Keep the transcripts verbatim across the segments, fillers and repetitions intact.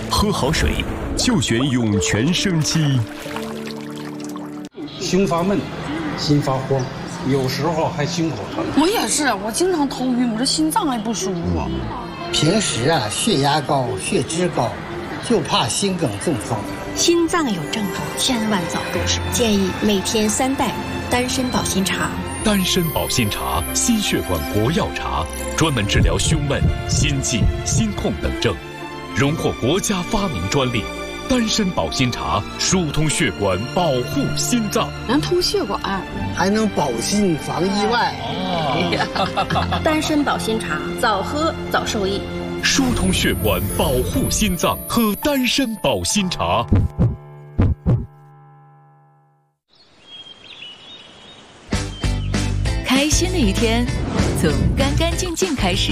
喝好水就选涌泉生机。 胸发闷，心发慌，有时候还心口疼。 我也是，我经常头晕，我这心脏还不舒服。 平时啊，血压高，血脂高，就怕心梗中风。 心脏有症状，千万早动手。建议每天三袋丹参保心茶。 丹参保心茶，心血管活药茶，专门治疗胸闷、心悸、心痛等症，荣获国家发明专利。丹参保心茶疏通血管，保护心脏， 能通血管， 还能保心防意外。 哦、丹参保心茶，早喝早受益。 疏通血管，保护心脏，喝丹参保心茶。 开心的一天，从干干净净开始。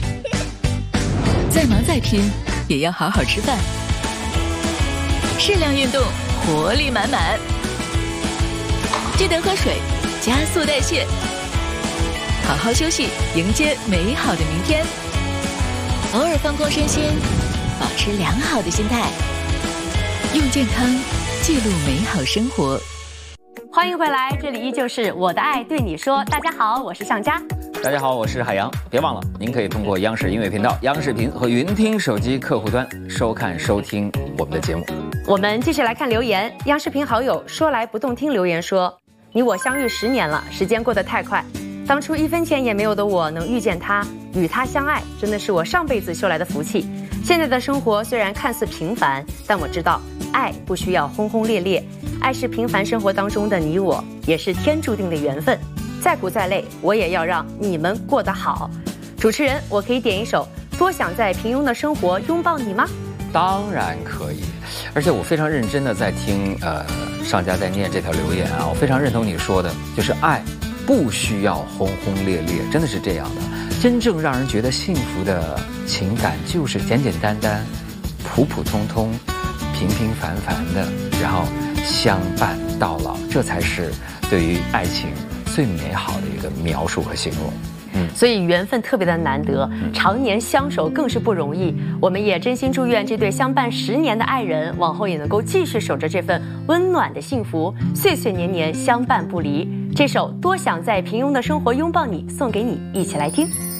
再忙再拼，也要好好吃饭。适量运动，活力满满。记得喝水，加速代谢。好好休息，迎接美好的明天。偶尔放空身心，保持良好的心态，用健康记录美好生活。 欢迎回来，这里依旧是我的爱对你说。大家好，我是向佳。 大家好，我是海洋。别忘了，您可以通过央视音乐频道、央视频和云听手机客户端收看收听我们的节目。 我们继续来看留言。央视频好友说来不动听留言说：你我相遇十年了，时间过得太快。当初一分钱也没有的我能遇见他，与他相爱，真的是我上辈子修来的福气。现在的生活虽然看似平凡，但我知道爱不需要轰轰烈烈，爱是平凡生活当中的你我，也是天注定的缘分。再苦再累，我也要让你们过得好。主持人，我可以点一首《多想在平庸的生活拥抱你》吗？ 当然可以，而且我非常认真的在听呃上家在念这条留言啊，我非常认同你说的，就是爱不需要轰轰烈烈，真的是这样的。真正让人觉得幸福的情感，就是简简单单、普普通通、平平凡凡的，然后相伴到老，这才是对于爱情最美好的一个描述和形容。嗯， 所以缘分特别的难得，常年相守更是不容易。我们也真心祝愿这对相伴十年的爱人，往后也能够继续守着这份温暖的幸福，岁岁年年相伴不离。这首《多想在平庸的生活拥抱你》送给你，一起来听。